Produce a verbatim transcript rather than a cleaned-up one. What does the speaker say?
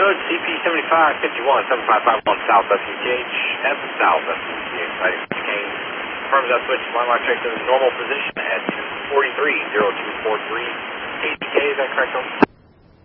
Understood. C P seventy-five fifty-one, seven five five one South W T H, F South W T H, citing Kane. Confirms that switch, line lock check to the normal position at two forty-three, zero two four three. H K, is that correct?